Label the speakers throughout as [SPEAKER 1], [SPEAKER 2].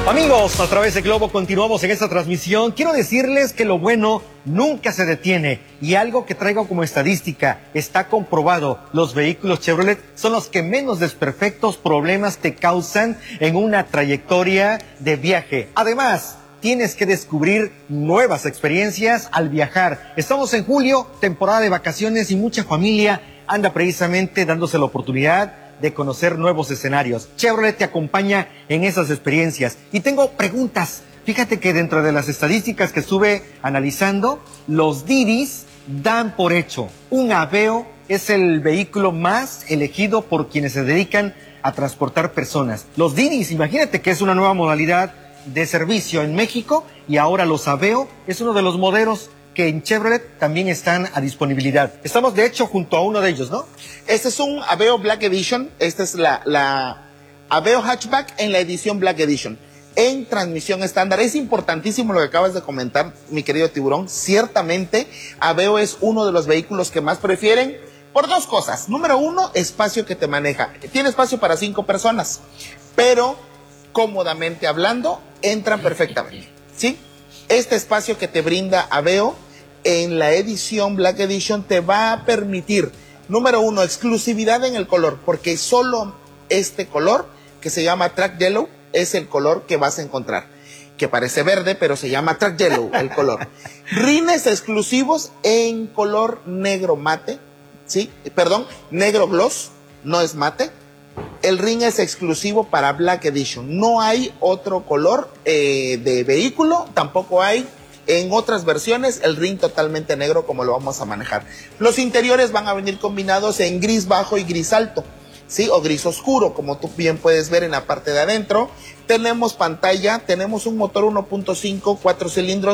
[SPEAKER 1] Amigos, a través de Globo continuamos en esta transmisión. Quiero decirles que lo bueno nunca se detiene y algo que traigo como estadística, está comprobado, los vehículos Chevrolet son los que menos desperfectos, problemas te causan en una trayectoria de viaje. Además, tienes que descubrir nuevas experiencias al viajar. Estamos en julio, temporada de vacaciones y mucha familia anda precisamente dándose la oportunidad de conocer nuevos escenarios. Chevrolet te acompaña en esas experiencias. Y tengo preguntas. Fíjate que dentro de las estadísticas que estuve analizando, los Didis dan por hecho. Un Aveo es el vehículo más elegido por quienes se dedican a transportar personas. Los Didis, imagínate que es una nueva modalidad de servicio en México y ahora los Aveo es uno de los modelos que en Chevrolet también están a disponibilidad. Estamos de hecho junto a uno de ellos, ¿no?
[SPEAKER 2] Este es un Aveo Black Edition. Esta es la Aveo Hatchback en la edición Black Edition, en transmisión estándar. Es importantísimo lo que acabas de comentar, mi querido Tiburón. Ciertamente, Aveo es uno de los vehículos que más prefieren por dos cosas. Número uno, espacio que te maneja. Tiene espacio para 5 personas, pero cómodamente hablando, entran perfectamente, ¿sí? Este espacio que te brinda Aveo en la edición Black Edition te va a permitir, número uno, exclusividad en el color, porque solo este color, que se llama Track Yellow, es el color que vas a encontrar, que parece verde, pero se llama Track Yellow, el color. Rines exclusivos en color negro mate, ¿sí? Perdón, negro gloss, no es mate. El rin es exclusivo para Black Edition. No hay otro color de vehículo, tampoco hay en otras versiones el rin totalmente negro como lo vamos a manejar. Los interiores van a venir combinados en gris bajo y gris alto, ¿sí? O gris oscuro, como tú bien puedes ver en la parte de adentro. Tenemos pantalla, tenemos un motor 1.5, 4 cilindros,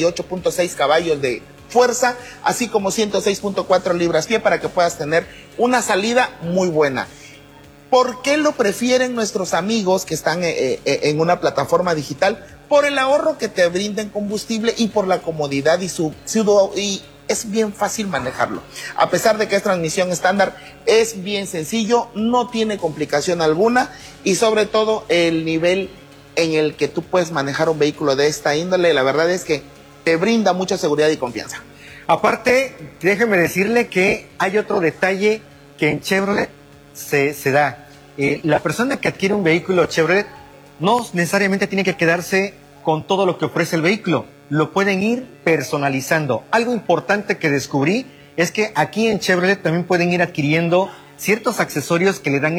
[SPEAKER 2] 98.6 caballos de fuerza, así como 106.4 libras-pie para que puedas tener una salida muy buena. ¿Por qué lo prefieren nuestros amigos que están en una plataforma digital? Por el ahorro que te brinda en combustible y por la comodidad y es bien fácil manejarlo. A pesar de que es transmisión estándar, es bien sencillo, no tiene complicación alguna y sobre todo el nivel en el que tú puedes manejar un vehículo de esta índole, la verdad es que te brinda mucha seguridad y confianza.
[SPEAKER 1] Aparte, déjeme decirle que hay otro detalle que en Chevrolet se da. La persona que adquiere un vehículo Chevrolet no necesariamente tiene que quedarse con todo lo que ofrece el vehículo, lo pueden ir personalizando. Algo importante que descubrí es que aquí en Chevrolet también pueden ir adquiriendo ciertos accesorios que le dan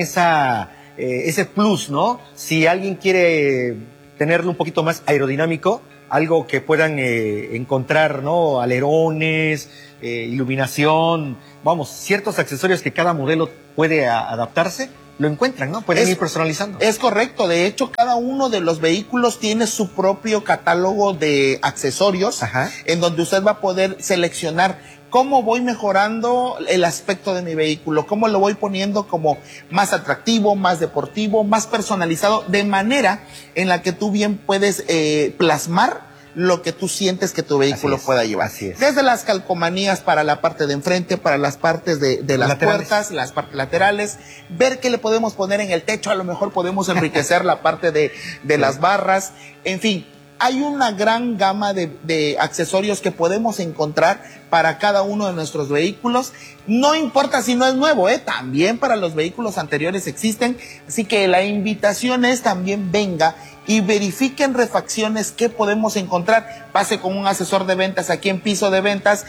[SPEAKER 1] ese plus, ¿no? Si alguien quiere tenerlo un poquito más aerodinámico, algo que puedan encontrar, ¿no? Alerones, iluminación, vamos, ciertos accesorios que cada modelo puede adaptarse, lo encuentran, ¿no? Pueden ir personalizando.
[SPEAKER 2] Es correcto, de hecho cada uno de los vehículos tiene su propio catálogo de accesorios. Ajá. En donde usted va a poder seleccionar cómo voy mejorando el aspecto de mi vehículo, cómo lo voy poniendo como más atractivo, más deportivo, más personalizado, de manera en la que tú bien puedes plasmar lo que tú sientes que tu vehículo pueda llevar.
[SPEAKER 1] Así es.
[SPEAKER 2] Desde las calcomanías para la parte de enfrente, para las partes de las laterales, puertas, las partes laterales, ver qué le podemos poner en el techo, a lo mejor podemos enriquecer la parte de las barras, en fin. Hay una gran gama de accesorios que podemos encontrar para cada uno de nuestros vehículos. No importa si no es nuevo, también para los vehículos anteriores existen. Así que la invitación es también venga y verifiquen refacciones que podemos encontrar. Pase con un asesor de ventas aquí en Piso de Ventas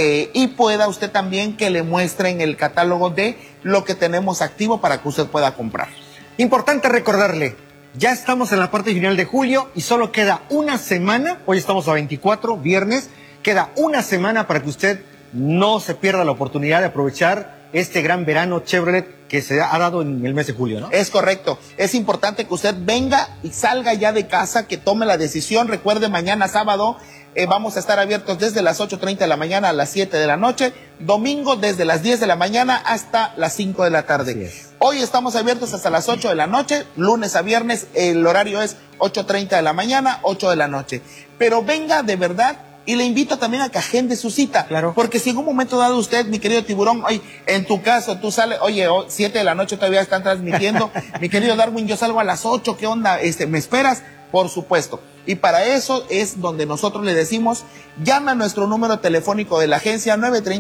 [SPEAKER 2] y pueda usted también que le muestren el catálogo de lo que tenemos activo para que usted pueda comprar.
[SPEAKER 1] Importante recordarle, ya estamos en la parte final de julio y solo queda una semana, hoy estamos a 24, viernes, queda una semana para que usted no se pierda la oportunidad de aprovechar este gran verano Chevrolet que se ha dado en el mes de julio, ¿no?
[SPEAKER 2] Es correcto, es importante que usted venga y salga ya de casa, que tome la decisión. Recuerde, mañana sábado vamos a estar abiertos desde las 8:30 de la mañana a las 7 de la noche, domingo desde las 10 de la mañana hasta las 5 de la tarde. Hoy estamos abiertos hasta las 8 de la noche, lunes a viernes, el horario es 8:30 de la mañana, 8 de la noche. Pero venga de verdad y le invito también a que agende su cita.
[SPEAKER 1] Claro.
[SPEAKER 2] Porque si en un momento dado usted, mi querido Tiburón, oye, en tu caso, tú sales, oye, 7 de la noche todavía están transmitiendo, mi querido Darwin, yo salgo a las 8, ¿qué onda? ¿Me esperas? por supuesto. Y para eso es donde nosotros le decimos, llama a nuestro número telefónico de la agencia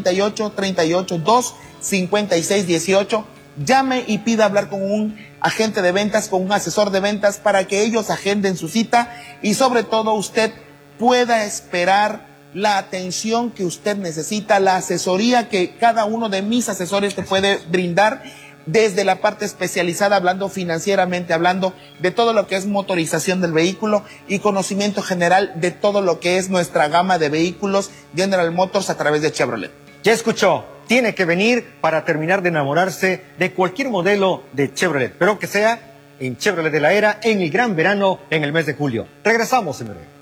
[SPEAKER 2] 938-382-5618. Llame y pida hablar con un agente de ventas, con un asesor de ventas, para que ellos agenden su cita y sobre todo usted pueda esperar la atención que usted necesita, la asesoría que cada uno de mis asesores te puede brindar, desde la parte especializada, hablando financieramente, hablando de todo lo que es motorización del vehículo y conocimiento general de todo lo que es nuestra gama de vehículos General Motors a través de Chevrolet.
[SPEAKER 1] Ya escuchó, tiene que venir para terminar de enamorarse de cualquier modelo de Chevrolet, pero que sea en Chevrolet de la Era, en el gran verano, en el mes de julio. Regresamos en breve.